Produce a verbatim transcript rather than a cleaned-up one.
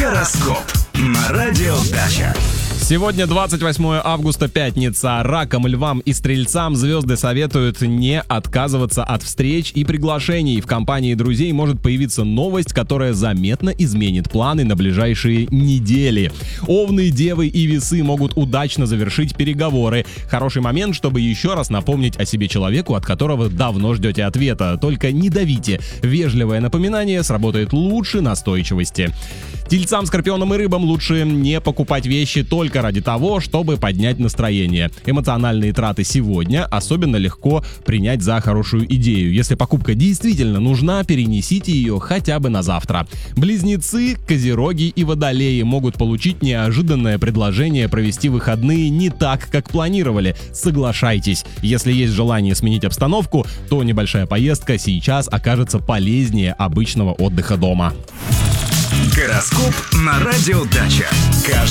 Гороскоп на радио Дача. Сегодня двадцать восьмое августа, пятница. Ракам, львам и стрельцам звезды советуют не отказываться от встреч и приглашений. В компании друзей может появиться новость, которая заметно изменит планы на ближайшие недели. Овны, девы и весы могут удачно завершить переговоры. Хороший момент, чтобы еще раз напомнить о себе человеку, от которого давно ждете ответа. Только не давите. Вежливое напоминание сработает лучше настойчивости. Тельцам, скорпионам и рыбам лучше не покупать вещи только ради того, чтобы поднять настроение. Эмоциональные траты сегодня особенно легко принять за хорошую идею. Если покупка действительно нужна, перенесите ее хотя бы на завтра. Близнецы, козероги и водолеи могут получить неожиданное предложение провести выходные не так, как планировали. Соглашайтесь. Если есть желание сменить обстановку, то небольшая поездка сейчас окажется полезнее обычного отдыха дома. Гороскоп на радио Дача. Каждый